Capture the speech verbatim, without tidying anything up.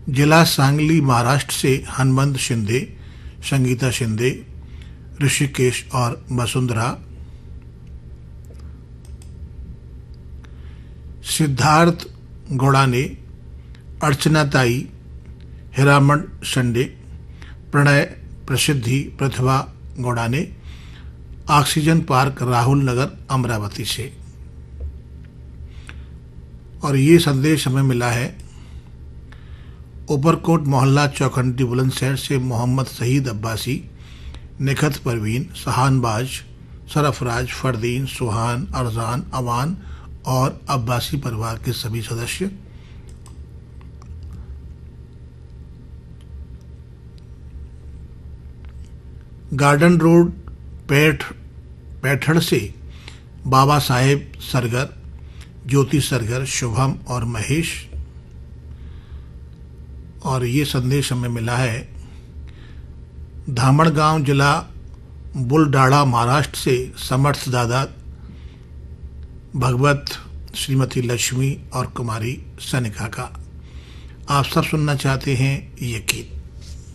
जिला सांगली महाराष्ट्र से हनुमंत शिंदे, संगीता शिंदे, ऋषिकेश और वसुंधरा। सिद्धार्थ गोड़ाने, अर्चना ताई, हिरामण संडे, प्रणय प्रसिद्धि प्रतिभा गोड़ाने, ऑक्सीजन पार्क राहुल नगर अमरावती से। और ये संदेश हमें मिला है ऊपरकोट मोहल्ला चौखंडी बुलंदशहर से मोहम्मद शहीद अब्बासी, निखत परवीन, सहानबाज, सरफराज, फरदीन, सुहान, अरजान, अवान और अब्बासी परिवार के सभी सदस्य। गार्डन रोड पैठ पैठड़ से बाबा साहेब सरगर, ज्योति सरगर, शुभम और महेश। और ये संदेश हमें मिला है धामणगांव जिला बुलडाड़ा महाराष्ट्र से समर्थ दादा, भगवत, श्रीमती लक्ष्मी और कुमारी सनिका का। आप सब सुनना चाहते हैं ये गीत।